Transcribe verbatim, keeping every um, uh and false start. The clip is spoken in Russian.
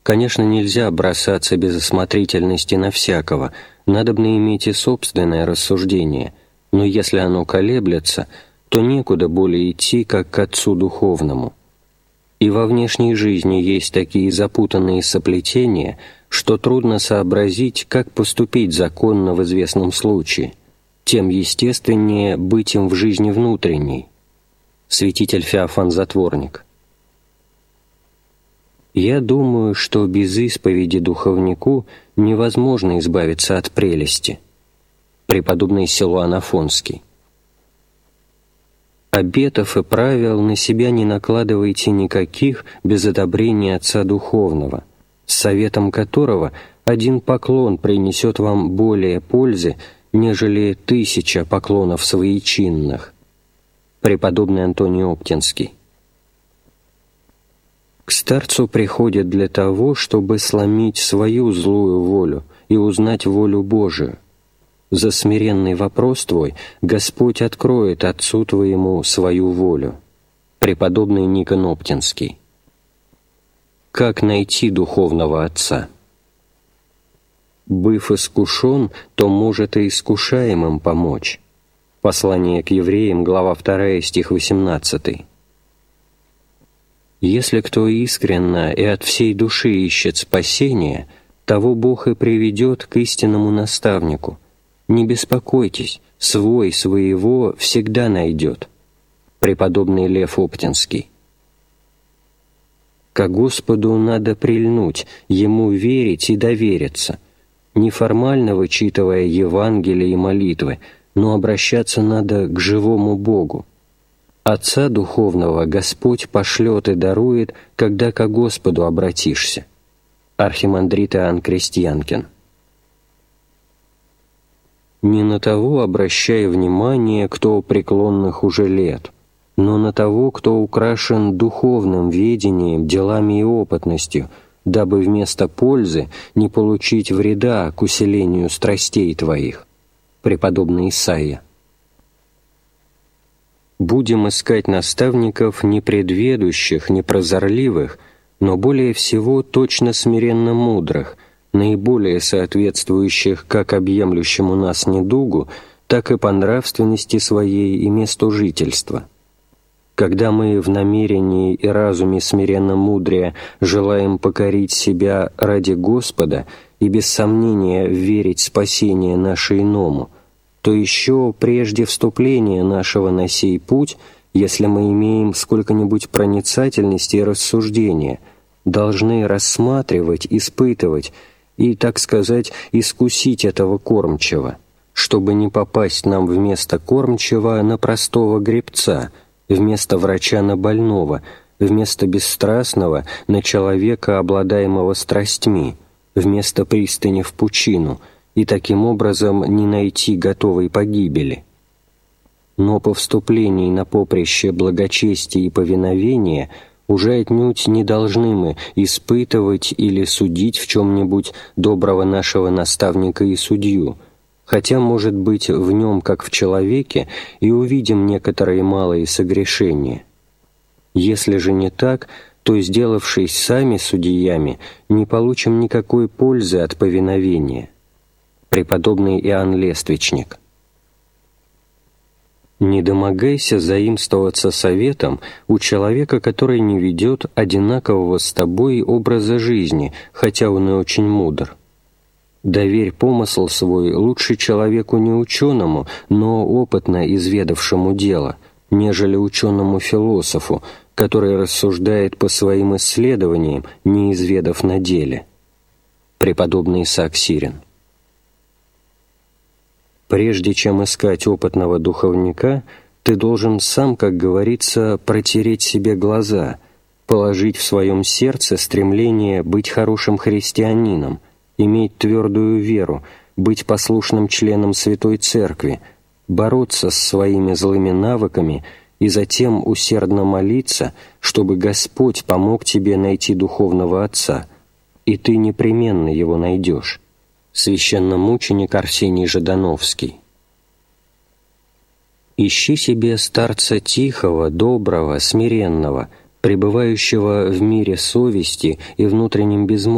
Конечно, нельзя бросаться без осмотрительности на всякого, надобно иметь и собственное рассуждение, но если оно колеблется, то некуда более идти, как к Отцу Духовному. И во внешней жизни есть такие запутанные соплетения, что трудно сообразить, как поступить законно в известном случае, тем естественнее быть им в жизни внутренней. Святитель Феофан Затворник. Я думаю, что без исповеди духовнику невозможно избавиться от прелести. Преподобный Силуан Афонский. Обетов и правил на себя не накладывайте никаких без одобрения Отца Духовного, с советом которого один поклон принесет вам более пользы, нежели тысяча поклонов своечинных. Преподобный Антоний Оптинский. К старцу приходят для того, чтобы сломить свою злую волю и узнать волю Божию. За смиренный вопрос твой Господь откроет Отцу твоему свою волю. Преподобный Никон Оптинский. Как найти духовного Отца? Быв искушен, то может и искушаемым помочь. Послание к евреям, глава вторая, стих восемнадцатый. Если кто искренно и от всей души ищет спасения, того Бог и приведет к истинному наставнику. Не беспокойтесь, свой своего всегда найдет. Преподобный Лев Оптинский. Ко Господу надо прильнуть, Ему верить и довериться, не формально вычитывая Евангелие и молитвы, но обращаться надо к живому Богу. Отца Духовного Господь пошлет и дарует, когда ко Господу обратишься. Архимандрит Иоанн Крестьянкин. Не на того обращай внимание, кто у преклонных уже лет, но на того, кто украшен духовным ведением, делами и опытностью, дабы вместо пользы не получить вреда к усилению страстей твоих. Преподобный Исаия. Будем искать наставников не предведущих, не прозорливых, но более всего точно смиренно мудрых, наиболее соответствующих как объемлющему нас недугу, так и по нравственности своей и месту жительства. Когда мы в намерении и разуме смиренно мудрее желаем покорить себя ради Господа и без сомнения верить в спасение наше иному, то еще прежде вступления нашего на сей путь, если мы имеем сколько-нибудь проницательности и рассуждения, должны рассматривать, испытывать и, так сказать, искусить этого кормчего, чтобы не попасть нам вместо кормчего на простого гребца, вместо врача на больного, вместо бесстрастного на человека, обладаемого страстьми, вместо пристани в пучину, и таким образом не найти готовой погибели. Но по вступлении на поприще благочестия и повиновения уже отнюдь не должны мы испытывать или судить в чем-нибудь доброго нашего наставника и судью, хотя, может быть, в нем, как в человеке, и увидим некоторые малые согрешения. Если же не так, то, сделавшись сами судьями, не получим никакой пользы от повиновения. Преподобный Иоанн Лествичник. Не домогайся заимствоваться советом у человека, который не ведет одинакового с тобой образа жизни, хотя он и очень мудр. Доверь помысл свой лучше человеку не ученому, но опытно изведавшему дело, нежели ученому-философу, который рассуждает по своим исследованиям, не изведав на деле. Преподобный Исаак Сирин. Прежде чем искать опытного духовника, ты должен сам, как говорится, протереть себе глаза, положить в своем сердце стремление быть хорошим христианином, иметь твердую веру, быть послушным членом Святой Церкви, бороться с своими злыми навыками и затем усердно молиться, чтобы Господь помог тебе найти духовного Отца, и ты непременно его найдешь. Священномученик Арсений Ждановский. Ищи себе старца тихого, доброго, смиренного, пребывающего в мире совести и внутреннем безмолвии,